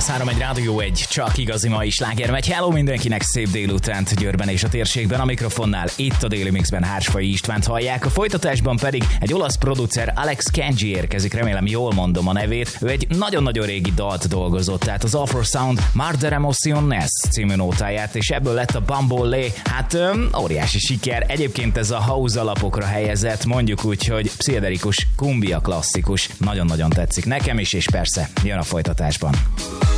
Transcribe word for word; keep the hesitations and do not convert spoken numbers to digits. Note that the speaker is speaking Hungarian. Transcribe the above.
kilencszáz három egy Rádió egy, csak igazi mai sláger megy. Hello mindenkinek, szép délutánt Győrben és a térségben. A mikrofonnál itt a Déli Mixben Hársfai Istvánt hallják. A folytatásban pedig egy olasz producer, Alex Kenji érkezik, remélem jól mondom a nevét. Ő egy nagyon-nagyon régi dalt dolgozott, tehát az Afro Sound Murder Emociones című nótáját, és ebből lett a Bambolé. Hát öm, óriási siker. Egyébként ez a house alapokra helyezett, mondjuk úgy, hogy pszichedelikus kumbia klasszikus. Nagyon-nagyon tetszik nekem is, és persze jön a folytatásban.